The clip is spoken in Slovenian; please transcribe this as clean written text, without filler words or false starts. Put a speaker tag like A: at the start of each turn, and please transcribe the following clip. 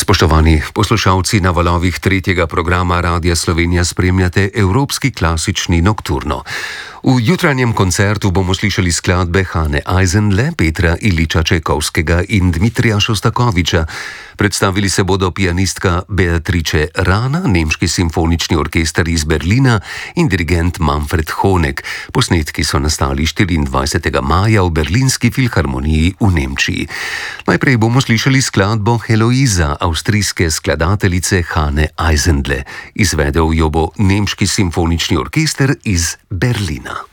A: Spoštovani poslušalci, na valovih tretjega programa Radia Slovenija spremljate Evropski klasični nokturno. V jutranjem koncertu bomo slišali skladbe Hane Eisenle, Petra Iliča Čajkovskega in Dmitrija Šostakoviča. Predstavili se bodo pianistka Beatrice Rana, Nemški simfonični orkester iz Berlina in dirigent Manfred Honeck. Posnetki so nastali 24. maja v Berlinski filharmoniji v Nemčiji. Najprej bomo slišali skladbo Heloiza avstrijske skladateljice Hane Eisenle. Izvedel jo bo Nemški simfonični orkester iz Berlina.